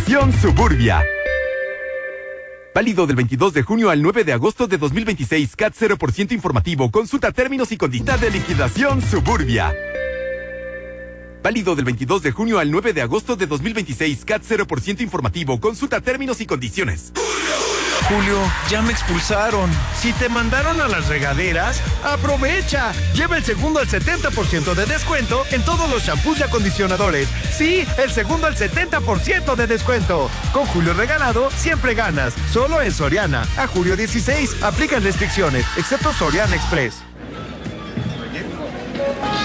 Liquidación Suburbia. Válido del 22 de junio al 9 de agosto de 2026. CAT 0% informativo. Consulta términos y condiciones de Liquidación Suburbia. Válido del 22 de junio al 9 de agosto de 2026. CAT 0% informativo. Consulta términos y condiciones. Julio, ya me expulsaron. Si te mandaron a las regaderas, aprovecha. Lleva el segundo al 70% de descuento en todos los shampoos y acondicionadores. Sí, el segundo al 70% de descuento. Con Julio regalado, siempre ganas. Solo en Soriana. A julio 16, aplican restricciones, excepto Soriana Express.